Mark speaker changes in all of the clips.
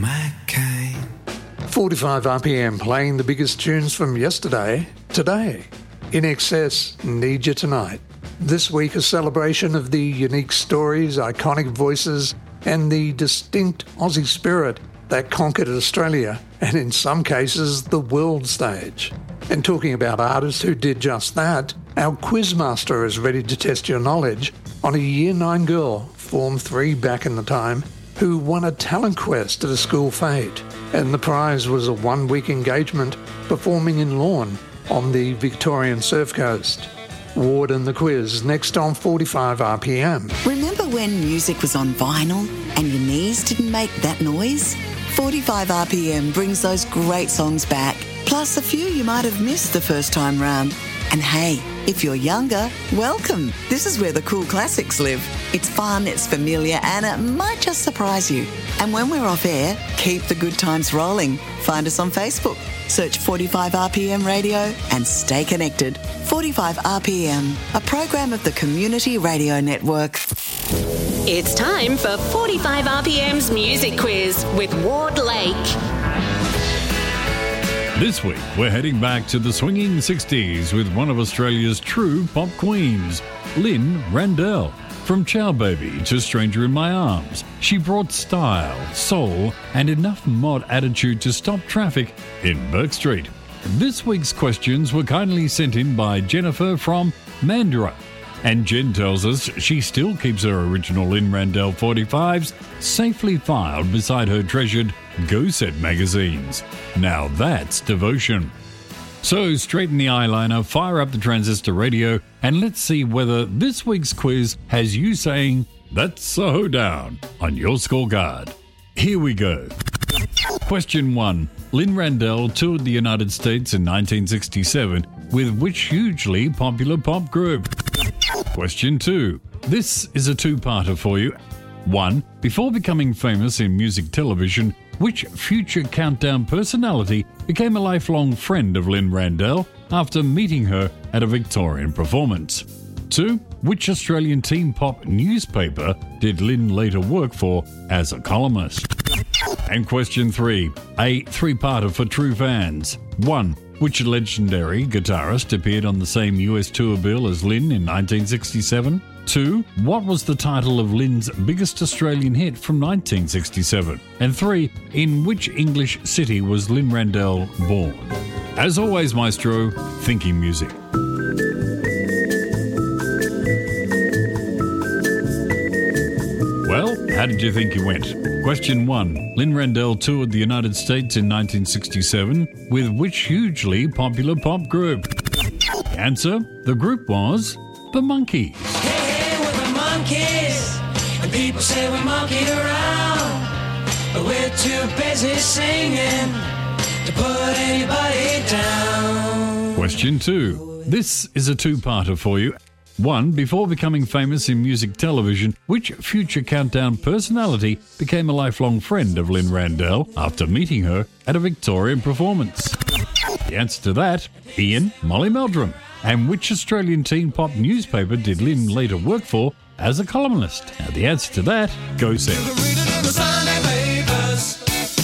Speaker 1: McCain.
Speaker 2: 45 RPM playing the biggest tunes from yesterday, today. In Excess, Need You Tonight. This week a celebration of the unique stories, iconic voices and the distinct Aussie spirit that conquered Australia and in some cases the world stage. And talking about artists who did just that, our quizmaster is ready to test your knowledge on a Year 9 girl, Form 3 back in the time, who won a talent quest at a school fete. And the prize was a one-week engagement performing in Lorne on the Victorian Surf Coast. Ward and the quiz next on 45 RPM.
Speaker 3: Remember when music was on vinyl and your knees didn't make that noise? 45 RPM brings those great songs back, plus a few you might have missed the first time round. And hey, if you're younger, welcome. This is where the cool classics live. It's fun, it's familiar, and it might just surprise you. And when we're off air, keep the good times rolling. Find us on Facebook. Search 45 RPM Radio and stay connected. 45 RPM, a program of the Community Radio Network.
Speaker 4: It's time for 45 RPM's Music Quiz with Ward Lake.
Speaker 5: This week, we're heading back to the swinging 60s with one of Australia's true pop queens, Lynn Randell. From Ciao Baby to Stranger in My Arms, she brought style, soul, and enough mod attitude to stop traffic in Burke Street. This week's questions were kindly sent in by Jennifer from Mandurah. And Jen tells us she still keeps her original Lynn Randell 45s safely filed beside her treasured Go Set magazines. Now that's devotion. So straighten the eyeliner, fire up the transistor radio, and let's see whether this week's quiz has you saying, "That's so hoedown," on your scorecard. Here we go. Question 1. Lynn Randell toured the United States in 1967 with which hugely popular pop group? Question 2. This is a two-parter for you. 1. Before becoming famous in music television, which future Countdown personality became a lifelong friend of Lynn Randell after meeting her at a Victorian performance? 2. Which Australian teen pop newspaper did Lynn later work for as a columnist? And question 3, a three-parter for true fans. 1. Which legendary guitarist appeared on the same US tour bill as Lynn in 1967? 2. What was the title of Lynn's biggest Australian hit from 1967? And 3. In which English city was Lynn Randell born? As always, Maestro, thinking music. Well, how did you think you went? Question 1. Lynn Randell toured the United States in 1967 with which hugely popular pop group? The answer, the group was the Monkees.
Speaker 1: Hey, we're the Monkees, and people say we monkey around, but we're too busy singing to put anybody down.
Speaker 5: Question 2. This is a two-parter for you. 1. Before becoming famous in music television, which future Countdown personality became a lifelong friend of Lynn Randell after meeting her at a Victorian performance? The answer to that, Ian Molly Meldrum. And which Australian teen pop newspaper did Lynn later work for as a columnist? Now the answer to that, Go Set.
Speaker 1: You can read it in the Sunday papers.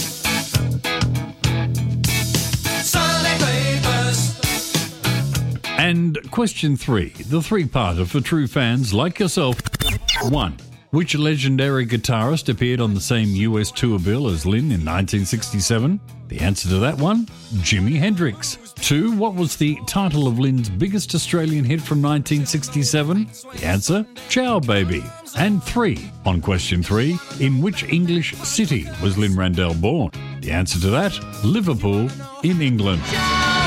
Speaker 1: Sunday papers.
Speaker 5: And question 3, the three-parter for true fans like yourself. 1. Which legendary guitarist appeared on the same US tour bill as Lynn in 1967? The answer to that one, Jimi Hendrix. 2. What was the title of Lynn's biggest Australian hit from 1967? The answer, Ciao Baby. And 3. On question 3, in which English city was Lynn Randell born? The answer to that, Liverpool in England.